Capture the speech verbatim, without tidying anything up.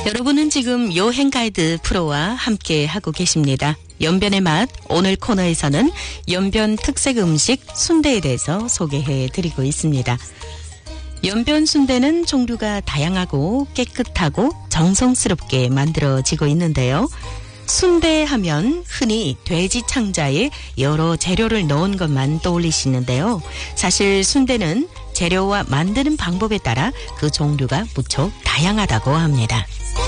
여러분은 지금 여행 가이드 프로와 함께 하고 계십니다. 연변의 맛, 오늘 코너에서는 연변 특색 음식 순대에 대해서 소개해 드리고 있습니다. 연변 순대는 종류가 다양하고 깨끗하고 정성스럽게 만들어지고 있는데요. 순대하면 흔히 돼지 창자에 여러 재료를 넣은 것만 떠올리시는데요. 사실 순대는 재료와 만드는 방법에 따라 그 종류가 무척 다양하다고 합니다.